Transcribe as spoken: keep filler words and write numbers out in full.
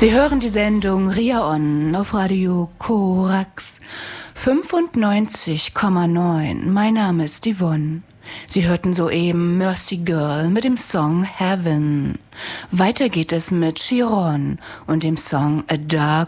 Sie hören die Sendung Ria On auf Radio Korax fünfundneunzig Komma neun. Mein Name ist Yvonne. Sie hörten soeben Mercy Girl mit dem Song Heaven. Weiter geht es mit Chiron und dem Song A Dark